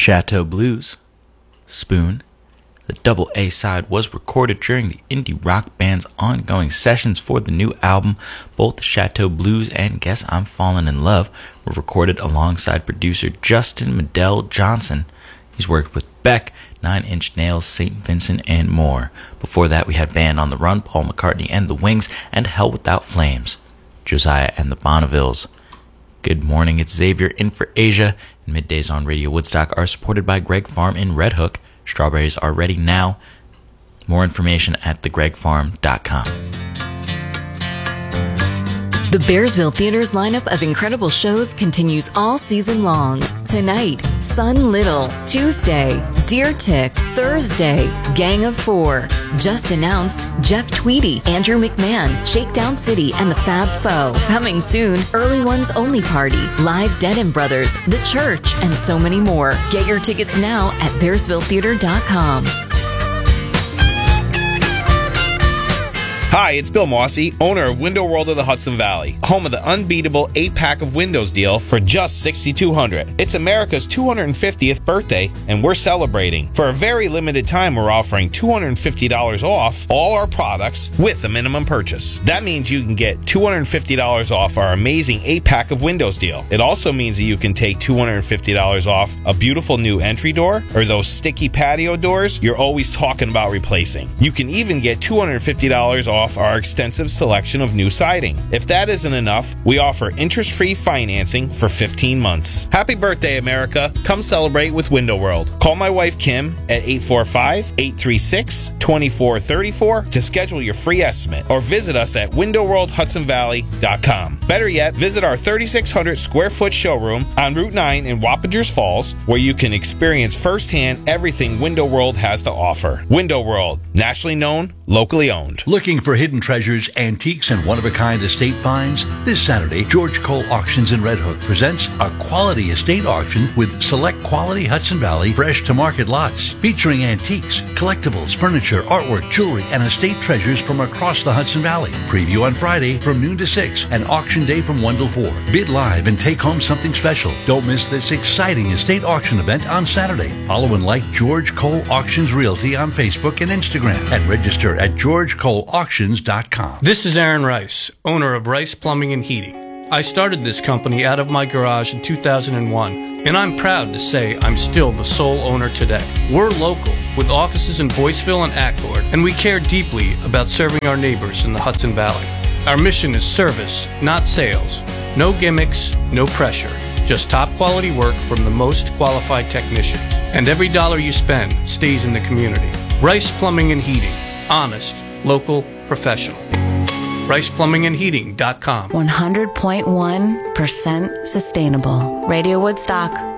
Chateau Blues, Spoon. The double A side was recorded during the indie rock band's ongoing sessions for the new album. Both Chateau Blues and Guess I'm Falling in Love were recorded alongside producer Justin Medell Johnson. He's worked with Beck, Nine Inch Nails, St. Vincent, and more. Before that, we had Band on the Run, Paul McCartney and the Wings, and Hell Without Flames, Josiah and the Bonnevilles. Good morning, it's Xavier in for Asia, and middays on Radio Woodstock are supported by Greg Farm in Red Hook. Strawberries are ready now. More information at thegregfarm.com. The Bearsville Theater's lineup of incredible shows continues all season long. Tonight, Sun Little. Tuesday, Deer Tick. Thursday, Gang of Four. Just announced, Jeff Tweedy, Andrew McMahon, Shakedown City, and the Fab Foe. Coming soon, Early Ones Only Party, Live Dead & Brothers, The Church, and so many more. Get your tickets now at BearsvilleTheater.com. Hi, it's Bill Mossy, owner of Window World of the Hudson Valley, home of the unbeatable 8-pack of windows deal for just $6,200. It's America's 250th birthday, and we're celebrating. For a very limited time, we're offering $250 off all our products with a minimum purchase. That means you can get $250 off our amazing 8-pack of windows deal. It also means that you can take $250 off a beautiful new entry door or those sticky patio doors you're always talking about replacing. You can even get $250 off our extensive selection of new siding. If that isn't enough, we offer interest-free financing for 15 months. Happy birthday, America. Come celebrate with Window World. Call my wife, Kim, at 845-836-2434 to schedule your free estimate, or visit us at windowworldhudsonvalley.com. Better yet, visit our 3,600 square foot showroom on Route 9 in Wappingers Falls, where you can experience firsthand everything Window World has to offer. Window World, nationally known, locally owned. Looking for hidden treasures, antiques, and one-of-a-kind estate finds? This Saturday, George Cole Auctions in Red Hook presents a quality estate auction with select quality Hudson Valley fresh-to-market lots featuring antiques, collectibles, furniture, artwork, jewelry, and estate treasures from across the Hudson Valley. Preview on Friday from noon to 6 and auction day from 1 till 4. Bid live and take home something special. Don't miss this exciting estate auction event on Saturday. Follow and like George Cole Auctions Realty on Facebook and Instagram and register at GeorgeColeAuctions.com. This is Aaron Rice, owner of Rice Plumbing and Heating. I started this company out of my garage in 2001, and I'm proud to say I'm still the sole owner today. We're local, with offices in Boyceville and Accord, and we care deeply about serving our neighbors in the Hudson Valley. Our mission is service, not sales. No gimmicks, no pressure. Just top quality work from the most qualified technicians. And every dollar you spend stays in the community. Rice Plumbing and Heating. Honest, local, professional. RicePlumbingandHeating.com. 100.1% sustainable. Radio Woodstock.